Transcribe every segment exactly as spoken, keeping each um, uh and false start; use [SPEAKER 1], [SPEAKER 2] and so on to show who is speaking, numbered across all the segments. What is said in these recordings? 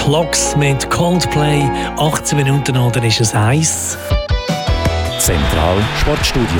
[SPEAKER 1] Clocks mit Coldplay. achtzehn Minuten oder ist es eins.
[SPEAKER 2] Zentral Sportstudio.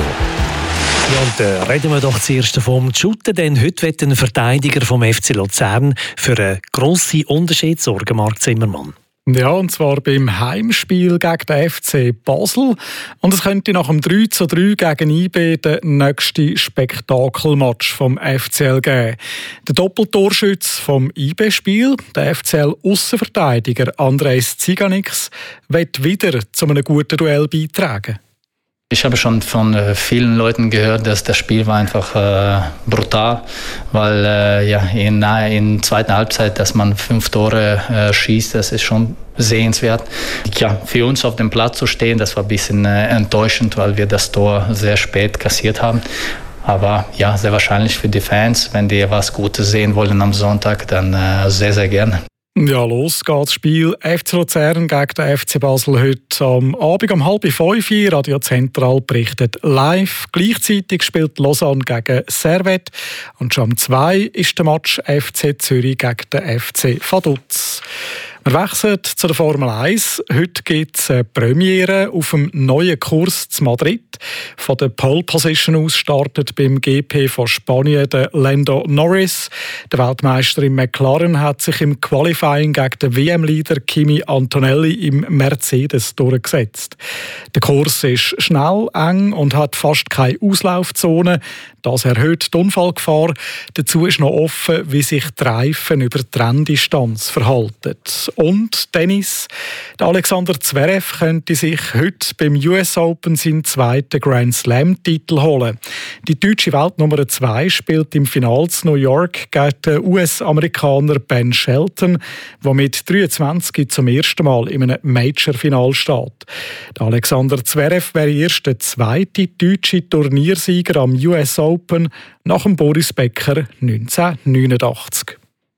[SPEAKER 1] Ja, und äh, reden wir doch zuerst vom Shooten, denn heute wird ein Verteidiger vom F C Luzern für einen grossen Unterschied sorgen, Marc Zimmermann.
[SPEAKER 3] Ja, und zwar beim Heimspiel gegen den F C Basel. Und es könnte nach dem drei zu drei gegen I B der nächste Spektakelmatch vom F C L geben. Der Doppeltorschütze vom I B-Spiel, der F C L-Aussenverteidiger Andres Ziganix, wird wieder zu einem guten Duell beitragen.
[SPEAKER 4] Ich habe schon von äh, vielen Leuten gehört, dass das Spiel war einfach äh, brutal, weil äh, ja, in der in zweiten Halbzeit, dass man fünf Tore äh, schießt, das ist schon sehenswert. Ja, für uns auf dem Platz zu stehen, das war ein bisschen äh, enttäuschend, weil wir das Tor sehr spät kassiert haben. Aber ja, sehr wahrscheinlich für die Fans, wenn die was Gutes sehen wollen am Sonntag, dann äh, sehr, sehr gerne.
[SPEAKER 3] Ja, los geht das Spiel F C Luzern gegen den F C Basel heute am Abend um halb fünf. Radio Zentral berichtet live. Gleichzeitig spielt Lausanne gegen Servette. Und schon um zwei ist der Match F C Zürich gegen den F C Vaduz. Wir wechseln zu der Formel eins. Heute gibt es eine Premiere auf dem neuen Kurs zu Madrid. Von der Pole Position aus startet beim G P von Spanien der Lando Norris. Der Weltmeister im McLaren hat sich im Qualifying gegen den W M-Leader Kimi Antonelli im Mercedes durchgesetzt. Der Kurs ist schnell, eng und hat fast keine Auslaufzone. Das erhöht die Unfallgefahr. Dazu ist noch offen, wie sich die Reifen über die Renndistanz verhalten. Und Tennis. Der Alexander Zverev könnte sich heute beim U S Open seinen zweiten Grand Slam-Titel holen. Die deutsche Weltnummer zwei spielt im Finale zu New York gegen den U S-Amerikaner Ben Shelton, der mit dreiundzwanzig zum ersten Mal in einem Major-Final steht. Der Alexander Zverev wäre erst der zweite deutsche Turniersieger am U S Open nach dem Boris Becker neunzehnhundertneunundachtzig.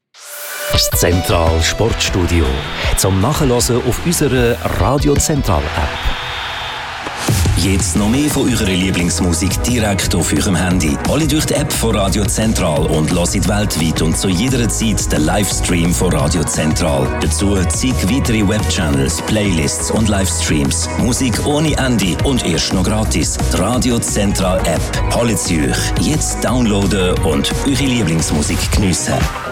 [SPEAKER 2] Das Zentral Sportstudio. Zum Nachhören auf unserer Radio Zentral App.
[SPEAKER 5] Jetzt noch mehr von eurer Lieblingsmusik direkt auf eurem Handy. Alle durch die App von Radio Zentral und hört weltweit und zu jeder Zeit den Livestream von Radio Zentral. Dazu zig weitere Webchannels, Playlists und Livestreams. Musik ohne Ende und erst noch gratis. Die Radio Zentral App. Holt sie euch jetzt downloaden und eure Lieblingsmusik geniessen.